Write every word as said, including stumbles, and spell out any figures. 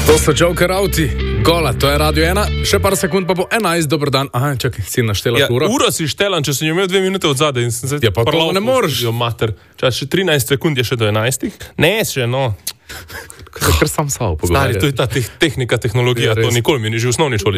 To so Joker Auti, gola, to je Radio ena, še par sekund pa bo enajst, dober dan. Aha, čakaj, si naštela Ja, uro? uro si štelan, če sem jo imel dve minute od zadaj in sem se... Ja, pa to ne moreš. Jo, mater. Čas, še trinajst sekund je še do enajstih. Ne, še, no. Ker sam sabo Stari, pogovarjati. to je ta te- tehnika, tehnologija, Ja, res. to nikoli mi ni že v osnovni šoli